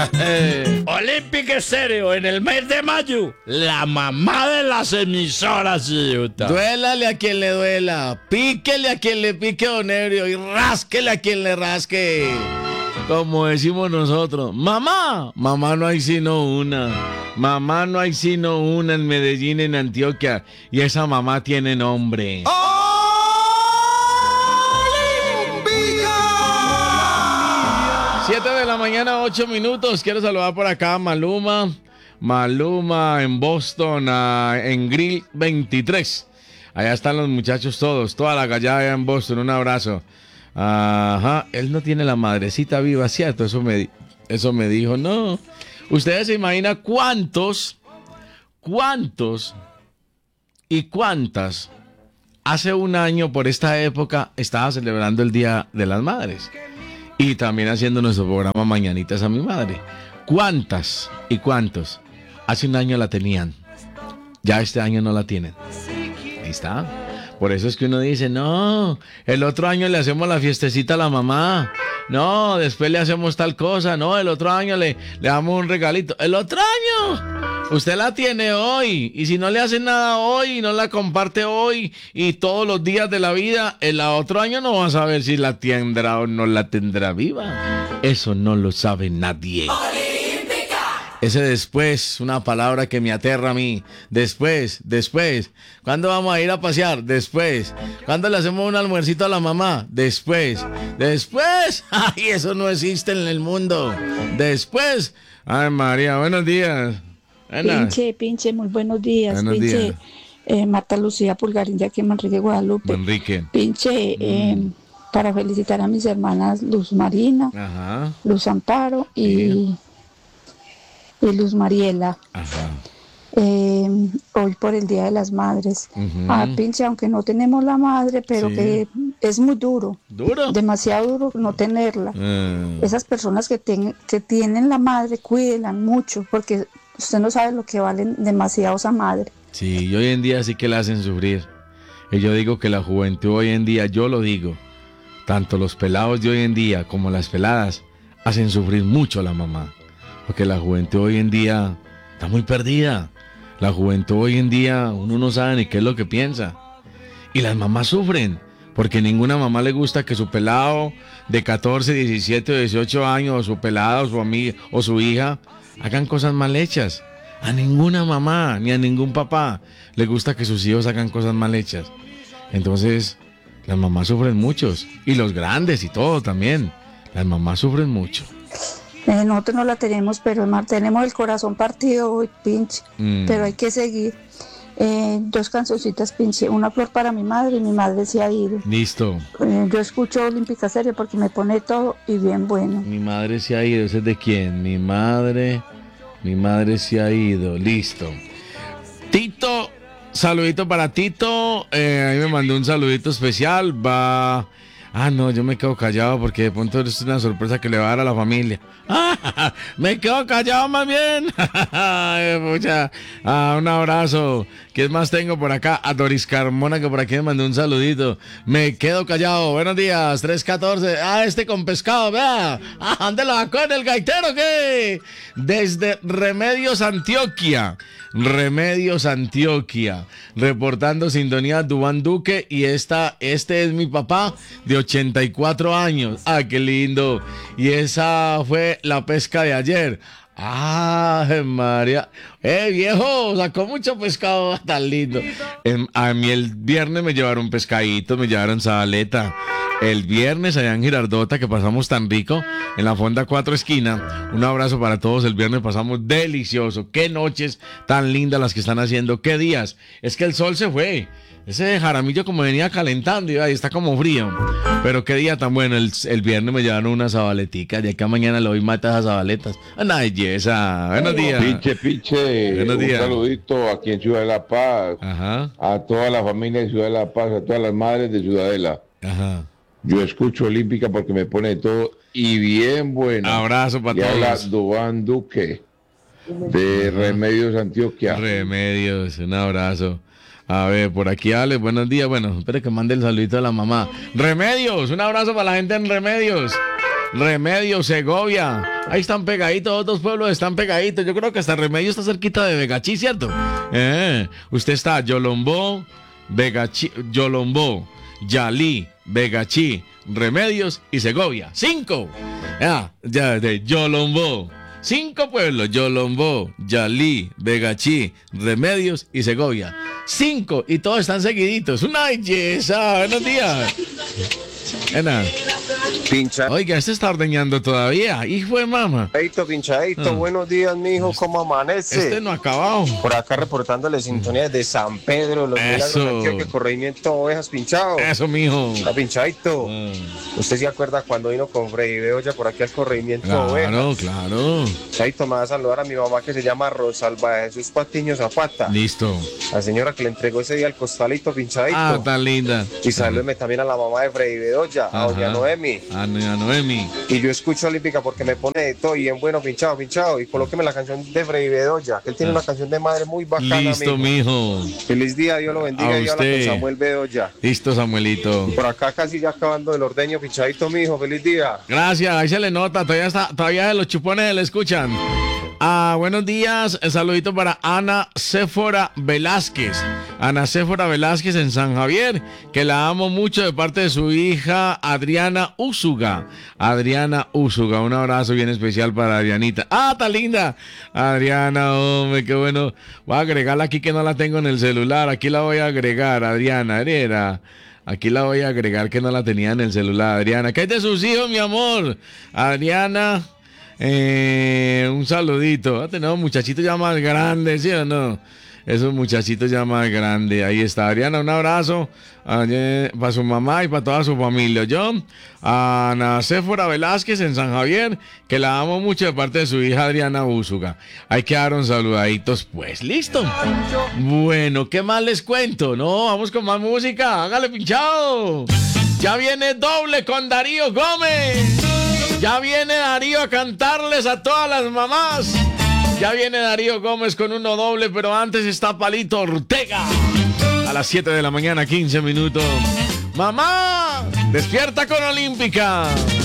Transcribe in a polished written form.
Olímpica Estéreo en el mes de mayo. La mamá de las emisoras, idiota. Duélale a quien le duela, píquele a quien le pique, don Ebrio, y rásquele a quien le rasque. Como decimos nosotros, mamá no hay sino una. Mamá no hay sino una en Medellín, en Antioquia. Y esa mamá tiene nombre. ¡Olímpica! 7 de la mañana, 8 minutos. Quiero saludar por acá a Maluma en Boston, en Grill 23. Allá están los muchachos todos, toda la gallada allá en Boston. Un abrazo. Ajá, él no tiene la madrecita viva, ¿cierto? Eso me dijo, no. Ustedes se imaginan cuántos y cuántas hace un año por esta época estaba celebrando el Día de las Madres y también haciendo nuestro programa Mañanitas a mi madre. ¿Cuántas y cuántos hace un año la tenían? Ya este año no la tienen. Ahí está. Por eso es que uno dice, no, el otro año le hacemos la fiestecita a la mamá. No, después le hacemos tal cosa. No, el otro año le damos un regalito. El otro año, usted la tiene hoy. Y si no le hacen nada hoy, no la comparte hoy y todos los días de la vida, el otro año no va a saber si la tendrá o no la tendrá viva. Eso no lo sabe nadie. Ese después, una palabra que me aterra a mí. Después. ¿Cuándo vamos a ir a pasear? Después. ¿Cuándo le hacemos un almuercito a la mamá? Después. Ay, eso no existe en el mundo. Después. Ay, María, buenos días. Pinche, muy buenos días. Buenos días. Marta Lucía Pulgarín de aquí en Manrique, Guadalupe. Manrique. Para felicitar a mis hermanas Luz Marina, Ajá. Luz Amparo y Luz Mariela. Ajá. Hoy por el Día de las Madres. Pinche, aunque no tenemos la madre, pero sí, que es muy duro. ¿Duro? Demasiado duro no tenerla. Esas personas que tienen la madre, cuídenla mucho, porque usted no sabe lo que valen demasiado esa madre. Sí, y hoy en día sí que la hacen sufrir. Y yo digo que la juventud hoy en día, yo lo digo, tanto los pelados de hoy en día como las peladas hacen sufrir mucho a la mamá. Porque la juventud hoy en día está muy perdida. La juventud hoy en día, uno no sabe ni qué es lo que piensa. Y las mamás sufren, porque ninguna mamá le gusta que su pelado de 14, 17 o 18 años, o su pelada, o su amiga, o su hija, hagan cosas mal hechas. A ninguna mamá, ni a ningún papá le gusta que sus hijos hagan cosas mal hechas. Entonces, las mamás sufren muchos. Y los grandes y todo también. Las mamás sufren mucho. Nosotros no la tenemos, pero tenemos el corazón partido hoy, pinche. Pero hay que seguir. 2 cancioncitas, pinche. Una flor para mi madre se ha ido. Listo. Yo escucho Olímpica Serie porque me pone todo y bien bueno. Mi madre se ha ido. ¿Ese es de quién? Mi madre se ha ido. Listo. Tito, saludito para Tito. Ahí me mandó un saludito especial. Va... no, yo me quedo callado porque de pronto es una sorpresa que le va a dar a la familia. Me quedo callado más bien. Un abrazo. ¿Quién más tengo por acá? A Doris Carmona, que por aquí me mandó un saludito. Me quedo callado. Buenos días, 314. Este con pescado, vea. ¿Dónde lo sacó en el gaitero, qué? Desde Remedios, Antioquia. Reportando sintonía Dubán Duque. Y este es mi papá de 84 años. Qué lindo. Y esa fue la pesca de ayer. María. Viejo, sacó mucho pescado, tan lindo. A mí el viernes me llevaron pescadito, me llevaron sabaleta. El viernes allá en Girardota, que pasamos tan rico, en la Fonda 4 Esquina. Un abrazo para todos, el viernes pasamos delicioso. Qué noches tan lindas las que están haciendo, qué días. Es que el sol se fue. Ese Jaramillo como venía calentando y ahí está como frío. Pero qué día tan bueno. El viernes me llevaron unas sabaleticas. De acá mañana le doy mata a esas sabaletas. Una belleza. Buenos días. Piche. Buenos días. Un saludito aquí en Ciudad de La Paz. Ajá. A toda la familia de Ciudad de La Paz, a todas las madres de Ciudadela. Ajá. Yo escucho Olímpica porque me pone todo y bien bueno. Abrazo para todos. Y habla Dubán Duque de Remedios, Antioquia. Remedios, un abrazo. A ver, por aquí Alex, buenos días. Bueno, espere que mande el saludito a la mamá. Remedios, un abrazo para la gente en Remedios. Remedios, Segovia. Ahí están pegaditos, los dos pueblos están pegaditos. Yo creo que hasta Remedios está cerquita de Vegachí, ¿cierto? Usted está Yolombó, Vegachí, Yolombó, Yalí, Vegachí, Remedios y Segovia. 5. Ya de Yolombó. 5 pueblos: Yolombó, Yalí, Vegachí, Remedios y Segovia. 5 y todos están seguiditos. Una belleza. Buenos días. Pincha. Oiga, este está ordeñando todavía. Hijo de mamá. Pinchadito, buenos días, mijo. ¿Cómo amanece? Este no ha acabado. Por acá reportándole sintonía de San Pedro, los Milagros Eso. de Antioquia, corregimiento Ovejas, pinchado. Eso, mijo. Está pinchadito. ¿Usted se acuerda cuando vino con Freddy Bedoya por aquí al corregimiento Ovejas? Claro, claro. Pinchadito, me va a saludar a mi mamá que se llama Rosalba de Jesús Patiño Zapata. Listo. La señora que le entregó ese día el costalito, pinchadito. Ah, tan linda. Y salúdeme también a la mamá de Freddy Bedoya, a doña Noemi. A Noemi. Y yo escucho Olímpica porque me pone de todo y bien bueno, pinchado. Y colóqueme la canción de Freddy Bedoya, que él tiene una canción de madre muy bacana. Listo, mijo. Feliz día, Dios lo bendiga. A Y habla usted. con Samuel Bedoya. Listo, Samuelito. Por acá casi ya acabando el ordeño, pinchadito, mijo. Feliz día. Gracias, ahí se le nota, todavía los chupones le escuchan. Buenos días, saludito para Ana Séfora Velázquez. Ana Séfora Velázquez en San Javier, que la amo mucho de parte de su hija Adriana Úsuga. Adriana Úsuga, un abrazo bien especial para Adrianita. Tan linda. Adriana, hombre, qué bueno. Voy a agregarla aquí que no la tengo en el celular. Aquí la voy a agregar, Adriana, Aquí la voy a agregar que no la tenía en el celular, Adriana. ¿Qué hay de sus hijos, mi amor? Adriana, un saludito. Tenemos muchachitos ya más grandes, ¿sí o no? Esos muchachitos ya más grandes. Ahí está, Adriana, un abrazo para su mamá y para toda su familia. Yo, a Ana Séfora Velázquez en San Javier, que la amo mucho de parte de su hija Adriana Úsuga. Hay que dar un saludaditos, pues. ¿Listo? Bueno, ¿qué más les cuento? No, vamos con más música. Hágale, pinchado. Ya viene doble con Darío Gómez. Ya viene Darío a cantarles a todas las mamás. Ya viene Darío Gómez con uno doble, pero antes está Palito Ortega. A las 7 de la mañana, 15 minutos. Mamá, despierta con Olímpica.